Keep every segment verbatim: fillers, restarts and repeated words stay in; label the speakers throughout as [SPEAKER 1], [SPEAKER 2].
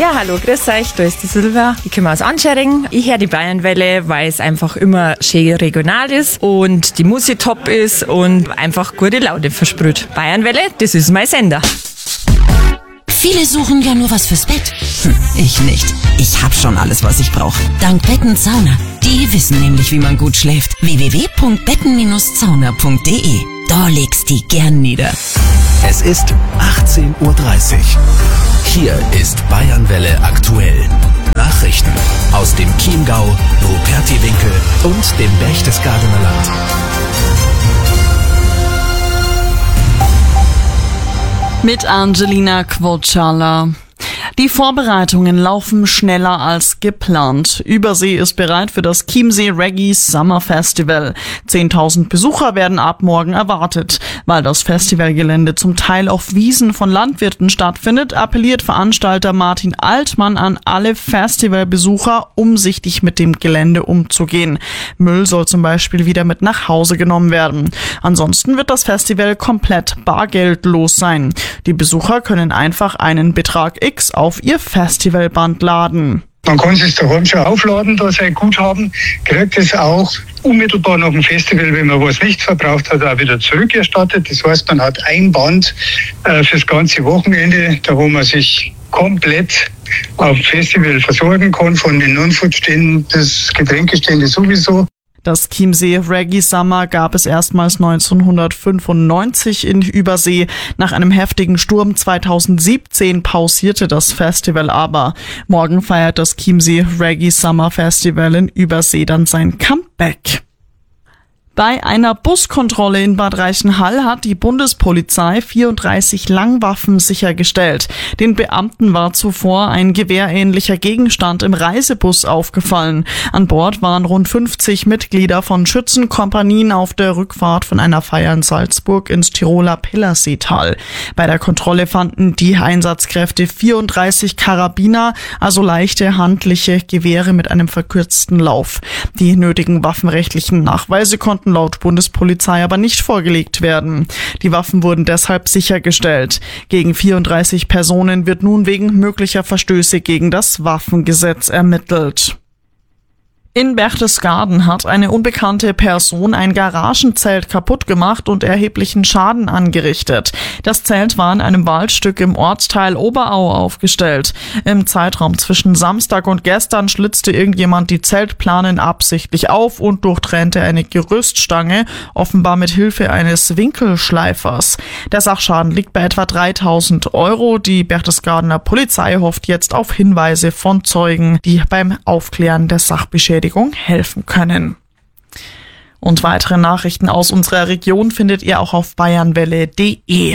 [SPEAKER 1] Ja, hallo, grüß euch, da ist die Silvia. Ich komme aus Anschering. Ich höre die Bayernwelle, weil es einfach immer schön regional ist und die Musik top ist und einfach gute Laune versprüht. Bayernwelle, das ist mein Sender.
[SPEAKER 2] Viele suchen ja nur was fürs Bett. Hm, ich nicht. Ich hab schon alles, was ich brauche. Dank Bett und Sauna. Die wissen nämlich, wie man gut schläft. w w w punkt betten Bindestrich sauna punkt de. Da legst die gern nieder.
[SPEAKER 3] Es ist achtzehn Uhr dreißig. Hier ist Bayernwelle aktuell. Nachrichten aus dem Chiemgau, Rupertiwinkel und dem Berchtesgadener Land.
[SPEAKER 4] Mit Angelina Quocciala. Die Vorbereitungen laufen schneller als geplant. Übersee ist bereit für das Chiemsee Reggae Summer Festival. zehntausend Besucher werden ab morgen erwartet. Weil das Festivalgelände zum Teil auf Wiesen von Landwirten stattfindet, appelliert Veranstalter Martin Altmann an alle Festivalbesucher, umsichtig mit dem Gelände umzugehen. Müll soll zum Beispiel wieder mit nach Hause genommen werden. Ansonsten wird das Festival komplett bargeldlos sein. Die Besucher können einfach einen Betrag X auf ihr Festivalband laden.
[SPEAKER 5] Man kann es daheim schon aufladen, da sein Guthaben, kriegt es auch unmittelbar nach dem Festival, wenn man was nicht verbraucht hat, auch wieder zurückerstattet. Das heißt, man hat ein Band äh, fürs ganze Wochenende, da wo man sich komplett auf dem Festival versorgen kann, von den Non-Food-Ständen, das Getränkestände sowieso.
[SPEAKER 4] Das Chiemsee Reggae Summer gab es erstmals neunzehnhundertfünfundneunzig in Übersee. Nach einem heftigen Sturm zweitausendsiebzehn pausierte das Festival aber. Morgen feiert das Chiemsee Reggae Summer Festival in Übersee dann sein Comeback. Bei einer Buskontrolle in Bad Reichenhall hat die Bundespolizei vierunddreißig Langwaffen sichergestellt. Den Beamten war zuvor ein gewehrähnlicher Gegenstand im Reisebus aufgefallen. An Bord waren rund fünfzig Mitglieder von Schützenkompanien auf der Rückfahrt von einer Feier in Salzburg ins Tiroler Pillerseetal. Bei der Kontrolle fanden die Einsatzkräfte vierunddreißig Karabiner, also leichte handliche Gewehre mit einem verkürzten Lauf. Die nötigen waffenrechtlichen Nachweise konnten laut Bundespolizei aber nicht vorgelegt werden. Die Waffen wurden deshalb sichergestellt. Gegen vierunddreißig Personen wird nun wegen möglicher Verstöße gegen das Waffengesetz ermittelt. In Berchtesgaden hat eine unbekannte Person ein Garagenzelt kaputt gemacht und erheblichen Schaden angerichtet. Das Zelt war in einem Waldstück im Ortsteil Oberau aufgestellt. Im Zeitraum zwischen Samstag und gestern schlitzte irgendjemand die Zeltplanen absichtlich auf und durchtrennte eine Gerüststange, offenbar mit Hilfe eines Winkelschleifers. Der Sachschaden liegt bei etwa dreitausend Euro. Die Berchtesgadener Polizei hofft jetzt auf Hinweise von Zeugen, die beim Aufklären der Sachbeschädigung helfen können. Und weitere Nachrichten aus unserer Region findet ihr auch auf bayernwelle punkt de.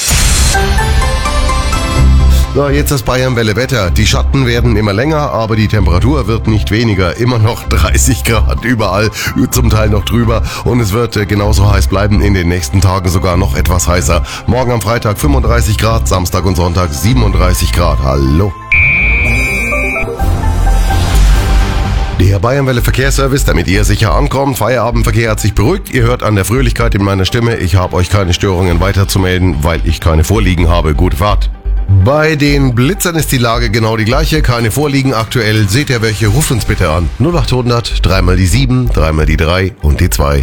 [SPEAKER 6] So, jetzt das Bayernwelle-Wetter. Die Schatten werden immer länger, aber die Temperatur wird nicht weniger. Immer noch dreißig Grad überall, zum Teil noch drüber. Und es wird genauso heiß bleiben, in den nächsten Tagen sogar noch etwas heißer. Morgen am Freitag fünfunddreißig Grad, Samstag und Sonntag siebenunddreißig Grad. Hallo. Der Bayernwelle Verkehrsservice, damit ihr sicher ankommt. Feierabendverkehr hat sich beruhigt. Ihr hört an der Fröhlichkeit in meiner Stimme. Ich habe euch keine Störungen weiterzumelden, weil ich keine Vorliegen habe. Gute Fahrt. Bei den Blitzern ist die Lage genau die gleiche. Keine Vorliegen aktuell. Seht ihr welche? Ruft uns bitte an. null achthundert, dreimal die sieben, dreimal die drei und die zwei.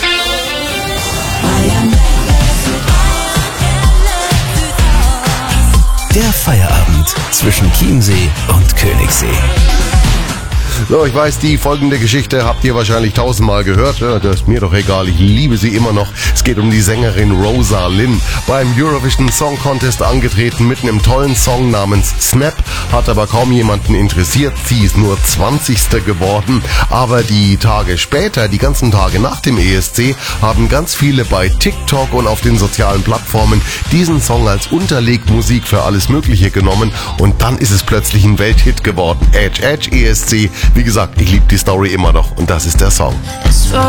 [SPEAKER 3] Der Feierabend zwischen Chiemsee und Königssee.
[SPEAKER 6] So, ich weiß, die folgende Geschichte habt ihr wahrscheinlich tausendmal gehört. Ja, das ist mir doch egal, ich liebe sie immer noch. Es geht um die Sängerin Rosa Linn. Beim Eurovision Song Contest angetreten mit einem tollen Song namens Snap. Hat aber kaum jemanden interessiert. Sie ist nur zwanzigste geworden. Aber die Tage später, die ganzen Tage nach dem E S C, haben ganz viele bei TikTok und auf den sozialen Plattformen diesen Song als Unterlegmusik für alles Mögliche genommen. Und dann ist es plötzlich ein Welthit geworden. Edge, Edge, E S C. Wie gesagt, ich liebe die Story immer noch und das ist der Song.